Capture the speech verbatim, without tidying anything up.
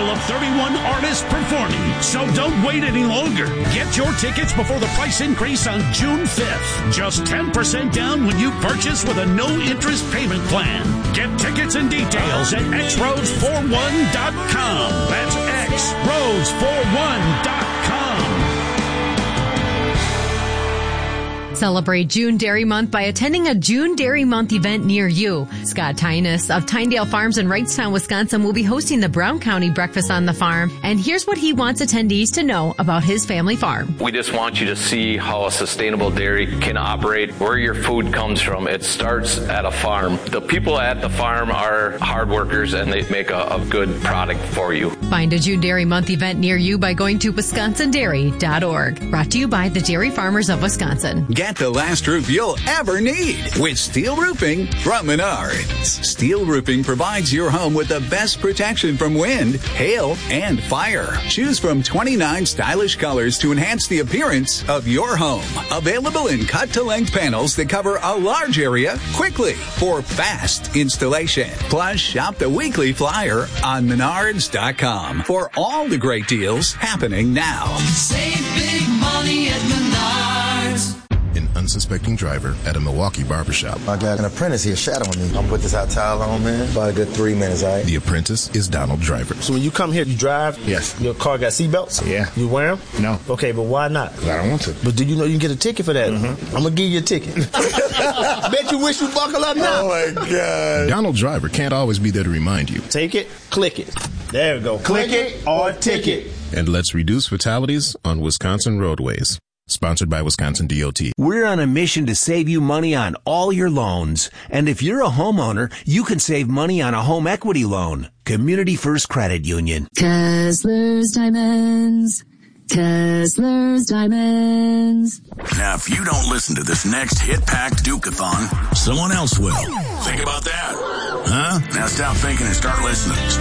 of thirty-one artists performing. So don't wait any longer. Get your tickets before the price increase on June fifth. Just ten percent down when you purchase with a no-interest payment plan. Get tickets and details at x roads forty-one dot com. That's x roads forty-one dot com. Celebrate June Dairy Month by attending a June Dairy Month event near you. Scott Tynes of Tyndale Farms in Wrightstown, Wisconsin will be hosting the Brown County Breakfast on the Farm, and here's what he wants attendees to know about his family farm. We just want you to see how a sustainable dairy can operate, where your food comes from. It starts at a farm. The people at the farm are hard workers, and they make a, a good product for you. Find a June Dairy Month event near you by going to wisconsin dairy dot org. Brought to you by the Dairy Farmers of Wisconsin. Get the last roof you'll ever need with Steel Roofing from Menards. Steel Roofing provides your home with the best protection from wind, hail, and fire. Choose from twenty-nine stylish colors to enhance the appearance of your home. Available in cut-to-length panels that cover a large area quickly for fast installation. Plus, shop the weekly flyer on menards dot com for all the great deals happening now. Save big money at Menards. An unsuspecting driver at a Milwaukee barbershop. I got an apprentice here shadowing me. I'm gonna put this hot towel on, man. About a good three minutes, all right? The apprentice is Donald Driver. So when you come here, you drive? Yes. Your car got seatbelts? Yeah. You wear them? No. Okay, but why not? I don't want to. But do you know you can get a ticket for that? Mm-hmm. I'm gonna give you a ticket. Bet you wish you buckle up now. Oh my God. Donald Driver can't always be there to remind you. Take it, click it. There we go. Click, click it or ticket. And let's reduce fatalities on Wisconsin roadways. Sponsored by Wisconsin D O T. We're on a mission to save you money on all your loans. And if you're a homeowner, you can save money on a home equity loan. Community First Credit Union. Kessler's Diamonds. Kessler's Diamonds. Now, if you don't listen to this next hit-packed Duke-a-thon, someone else will. Think about that. Huh? Now stop thinking and start listening.